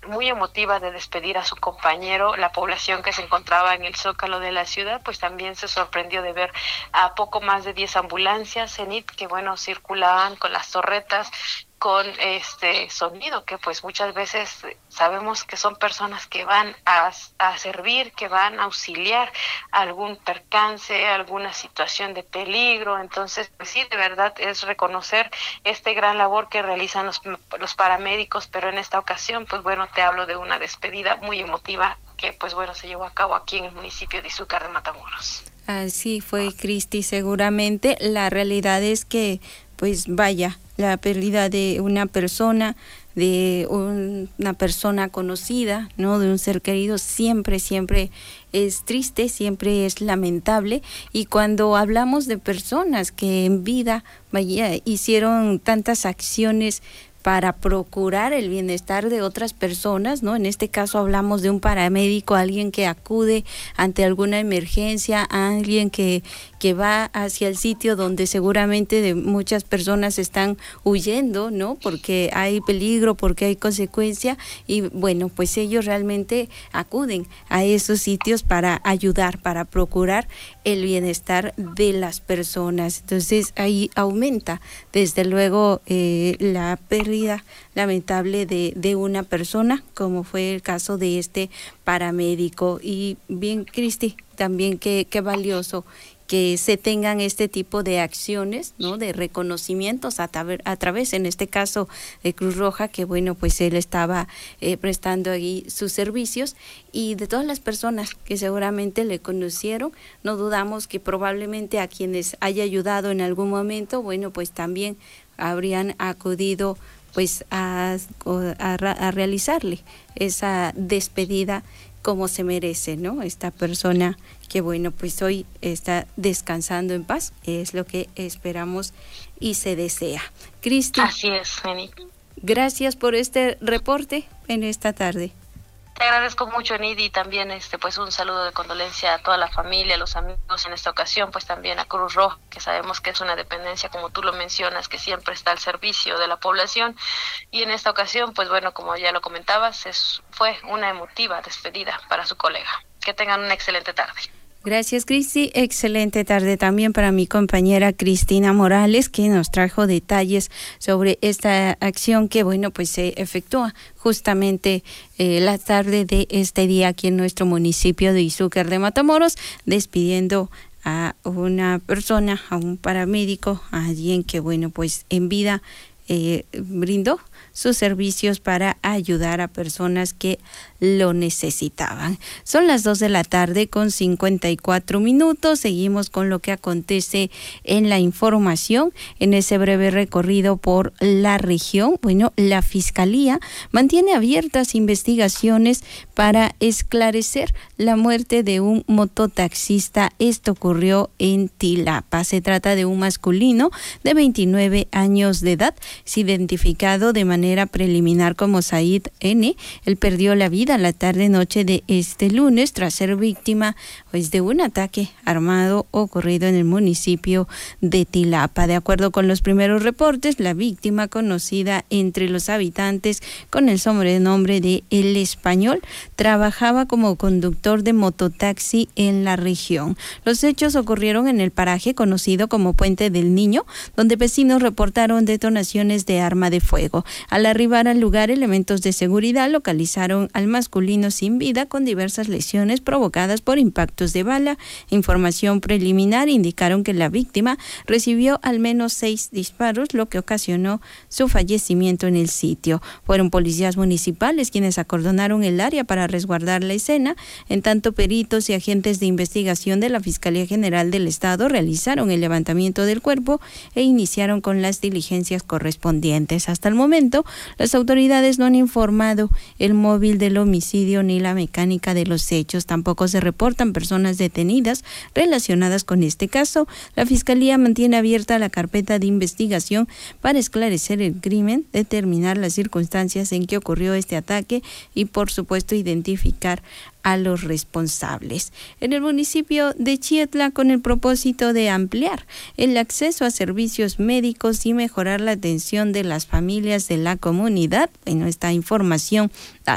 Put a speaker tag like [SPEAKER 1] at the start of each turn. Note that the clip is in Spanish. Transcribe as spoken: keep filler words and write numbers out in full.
[SPEAKER 1] muy emotiva de despedir a su compañero. La población que se encontraba en el Zócalo de la ciudad, pues también se sorprendió de ver a poco más de diez ambulancias, Zenit, que bueno, circulaban con las torretas, con este sonido que pues muchas veces sabemos que son personas que van a, a servir, que van a auxiliar algún percance, alguna situación de peligro. Entonces, pues sí, de verdad es reconocer este gran labor que realizan los, los paramédicos, pero en esta ocasión, pues bueno, te hablo de una despedida muy emotiva que pues bueno, se llevó a cabo aquí en el municipio de Izúcar de Matamoros.
[SPEAKER 2] Así fue, Cristi, seguramente. La realidad es que, pues vaya, la pérdida de una persona, de un, una persona conocida, ¿no? De un ser querido, siempre, siempre es triste, siempre es lamentable. Y cuando hablamos de personas que en vida, vaya, hicieron tantas acciones para procurar el bienestar de otras personas, ¿no? En este caso hablamos de un paramédico, alguien que acude ante alguna emergencia, alguien que, que va hacia el sitio donde seguramente de muchas personas están huyendo, ¿no? Porque hay peligro, porque hay consecuencia, y bueno, pues ellos realmente acuden a esos sitios para ayudar, para procurar el bienestar de las personas. Entonces ahí aumenta desde luego eh, la pérdida lamentable de, de una persona, como fue el caso de este paramédico. Y bien, Cristi, también qué, qué valioso que se tengan este tipo de acciones, ¿no? De reconocimientos a, tra- a través, en este caso, de Cruz Roja, que bueno, pues él estaba eh, prestando ahí sus servicios, y de todas las personas que seguramente le conocieron, no dudamos que probablemente a quienes haya ayudado en algún momento, bueno, pues también habrían acudido pues a, a, a realizarle esa despedida como se merece, ¿no? Esta persona que bueno, pues hoy está descansando en paz, es lo que esperamos y se desea. Cristi.
[SPEAKER 1] Así es, Enid.
[SPEAKER 2] Gracias por este reporte en esta tarde.
[SPEAKER 1] Te agradezco mucho, Enid, y también este pues un saludo de condolencia a toda la familia, a los amigos en esta ocasión, pues también a Cruz Roja, que sabemos que es una dependencia, como tú lo mencionas, que siempre está al servicio de la población, y en esta ocasión, pues bueno, como ya lo comentabas, es, fue una emotiva despedida para su colega. Que tengan una excelente tarde.
[SPEAKER 2] Gracias, Cristi. Excelente tarde también para mi compañera Cristina Morales, que nos trajo detalles sobre esta acción que, bueno, pues se efectúa justamente eh, la tarde de este día aquí en nuestro municipio de Izúcar de Matamoros, despidiendo a una persona, a un paramédico, a alguien que, bueno, pues en vida eh, brindó sus servicios para ayudar a personas que lo necesitaban. Son las dos de la tarde con cincuenta y cuatro minutos. Seguimos con lo que acontece en la información en ese breve recorrido por la región. Bueno, la Fiscalía mantiene abiertas investigaciones para esclarecer la muerte de un mototaxista. Esto ocurrió en Tilapa. Se trata de un masculino de veintinueve años de edad, es identificado de manera preliminar como Said N. Él perdió la vida la tarde-noche de este lunes tras ser víctima pues, de un ataque armado ocurrido en el municipio de Tilapa. De acuerdo con los primeros reportes, la víctima, conocida entre los habitantes con el sobrenombre de El Español, trabajaba como conductor de mototaxi en la región. Los hechos ocurrieron en el paraje conocido como Puente del Niño, donde vecinos reportaron detonaciones de arma de fuego. Al arribar al lugar, elementos de seguridad localizaron al masculino sin vida con diversas lesiones provocadas por impactos de bala. Información preliminar indicaron que la víctima recibió al menos seis disparos, lo que ocasionó su fallecimiento en el sitio. Fueron policías municipales quienes acordonaron el área para resguardar la escena. En tanto, peritos y agentes de investigación de la Fiscalía General del Estado realizaron el levantamiento del cuerpo e iniciaron con las diligencias correspondientes. Hasta el momento, las autoridades no han informado el móvil del homicidio ni la mecánica de los hechos. Tampoco se reportan personas detenidas relacionadas con este caso. La Fiscalía mantiene abierta la carpeta de investigación para esclarecer el crimen, determinar las circunstancias en que ocurrió este ataque y, por supuesto, identificar a los responsables. En el municipio de Chietla, con el propósito de ampliar el acceso a servicios médicos y mejorar la atención de las familias de la comunidad, bueno, esta información